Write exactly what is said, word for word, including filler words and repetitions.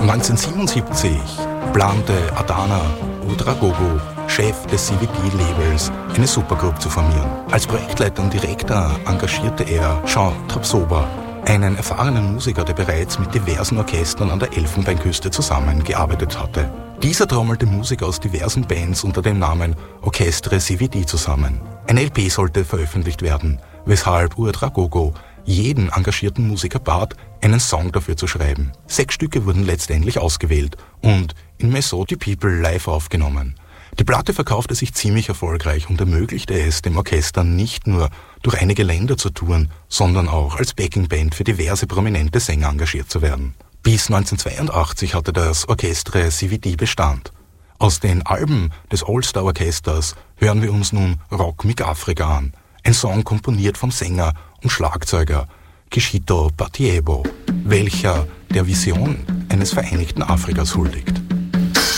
neunzehnhundertsiebenundsiebzig plante Adana Ouedraogo, Chef des C V D-Labels, eine Supergroup zu formieren. Als Projektleiter und Direktor engagierte er Jean Trapsoba, einen erfahrenen Musiker, der bereits mit diversen Orchestern an der Elfenbeinküste zusammengearbeitet hatte. Dieser trommelte Musiker aus diversen Bands unter dem Namen Orchestre C V D zusammen. Ein L P sollte veröffentlicht werden, weshalb Ouedraogo jeden engagierten Musiker bat, einen Song dafür zu schreiben. Sechs Stücke wurden letztendlich ausgewählt und in Maison du People live aufgenommen. Die Platte verkaufte sich ziemlich erfolgreich und ermöglichte es dem Orchester nicht nur durch einige Länder zu touren, sondern auch als Backingband für diverse prominente Sänger engagiert zu werden. Bis neunzehnhundertzweiundachtzig hatte das Orchestre C V D Bestand. Aus den Alben des All-Star-Orchesters hören wir uns nun Rock mit Afrika an. Ein Song komponiert vom Sänger und Schlagzeuger Kishito Batiebo, welcher der Vision eines vereinigten Afrikas huldigt.